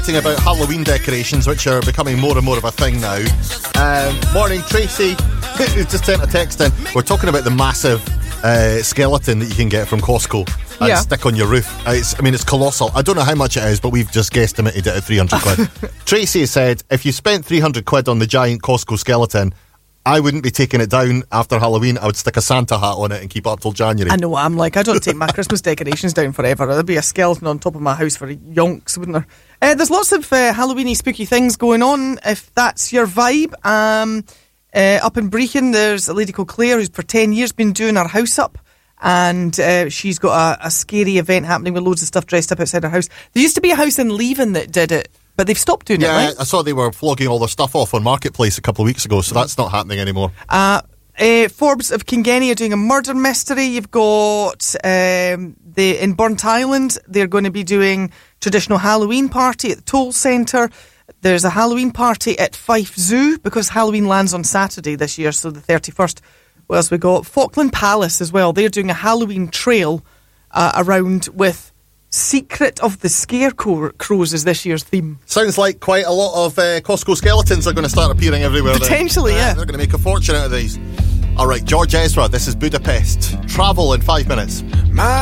About Halloween decorations, which are becoming more and more of a thing now. Morning, Tracy, who just sent a text in. We're talking about the massive skeleton that you can get from Costco and stick on your roof. It's colossal. I don't know how much it is, but we've just guesstimated it at 300 quid. Tracy said, if you spent 300 quid on the giant Costco skeleton, I wouldn't be taking it down after Halloween. I would stick a Santa hat on it and keep it up till January. I know what I'm like. I don't take my Christmas decorations down forever. There'd be a skeleton on top of my house for yonks, wouldn't there? There's lots of Halloweeny spooky things going on, if that's your vibe. Up in Brechin, there's a lady called Claire who's for 10 years been doing her house up. And she's got a scary event happening with loads of stuff dressed up outside her house. There used to be a house in Leven that did it, but they've stopped doing it, right? I saw they were flogging all their stuff off on Marketplace a couple of weeks ago, so that's not happening anymore. Forbes of Kingenny are doing a murder mystery. You've got in Burnt Island, they're going to be doing traditional Halloween party at the Toll Centre. There's a Halloween party at Fife Zoo because Halloween lands on Saturday this year, so the 31st. What else we got? Falkland Palace as well. They're doing a Halloween trail around with Secret of the Scarecrows is this year's theme. Sounds like quite a lot of Costco skeletons are going to start appearing everywhere. Potentially, yeah. They're going to make a fortune out of these. All right, George Ezra, this is Budapest. Travel in 5 minutes.